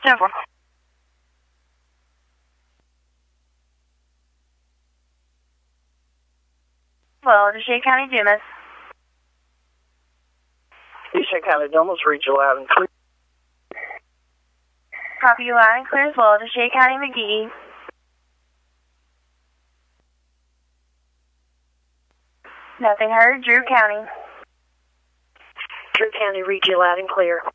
10-4. Well, Deschutes County Dumas. Deschutes County Dumas, read you loud and clear. Copy you loud and clear as well. Deschutes County McGee. Nothing heard. Drew County. Drew County, read you loud and clear.